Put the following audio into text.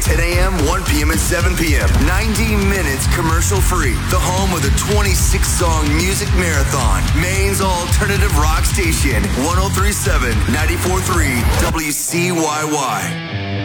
10 a.m., 1 p.m., and 7 p.m. 90 minutes commercial free. The home of the 26-song music marathon. Maine's alternative rock station. 103.7, 94.3 WCYY.